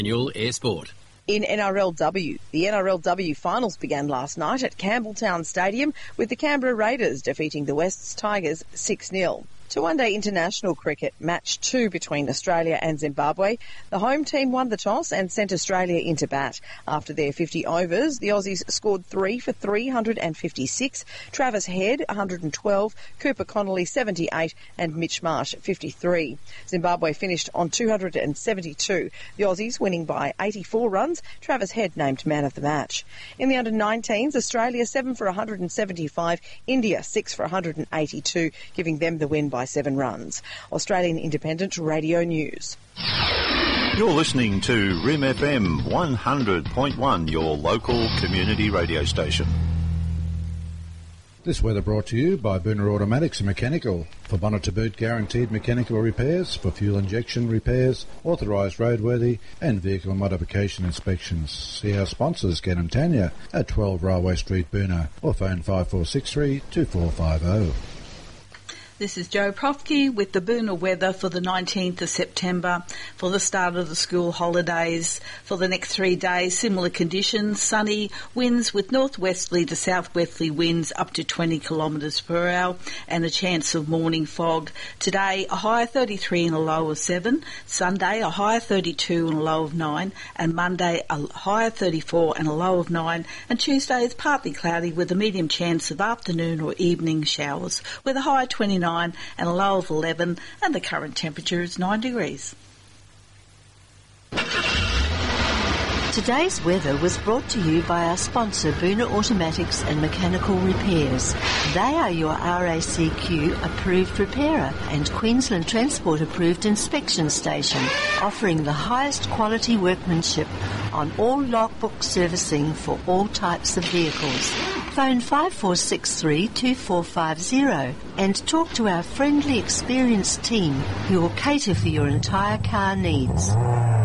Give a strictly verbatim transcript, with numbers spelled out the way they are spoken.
Annual Air Sport. In N R L W, the N R L W finals began last night at Campbelltown Stadium with the Canberra Raiders defeating the Wests Tigers six nil. To one-day international cricket, match two between Australia and Zimbabwe. The home team won the toss and sent Australia into bat. After their fifty overs, the Aussies scored three for three hundred fifty-six, Travis Head one hundred twelve, Cooper Connolly seventy-eight and Mitch Marsh fifty-three. Zimbabwe finished on two hundred seventy-two. The Aussies winning by eighty-four runs, Travis Head named man of the match. In the under nineteens, Australia seven for one hundred seventy-five, India six for one hundred eighty-two, giving them the win by seven runs. Australian Independent Radio News. You're listening to R I M F M one hundred point one, your local community radio station. This weather brought to you by Booner Automatics and Mechanical. For bonnet to boot guaranteed mechanical repairs, for fuel injection repairs, authorised roadworthy and vehicle modification inspections. See our sponsors, Gannon Tanya, at twelve Railway Street, Booner, or phone five four six three, two four five zero. This is Jo Profke with the Booner weather for the nineteenth of September, for the start of the school holidays. For the next three days, similar conditions, sunny, winds with northwesterly to southwesterly winds up to twenty kilometres per hour and a chance of morning fog. Today, a high of thirty-three and a low of seven. Sunday, a high of thirty-two and a low of nine. And Monday, a high of thirty-four and a low of nine. And Tuesday is partly cloudy with a medium chance of afternoon or evening showers with a high of twenty-nine and a low of eleven, and the current temperature is nine degrees. Today's weather was brought to you by our sponsor, Booner Automatics and Mechanical Repairs. They are your R A C Q approved repairer and Queensland Transport approved inspection station, offering the highest quality workmanship on all logbook servicing for all types of vehicles. Phone five four six three, two four five zero and talk to our friendly, experienced team who will cater for your entire car needs.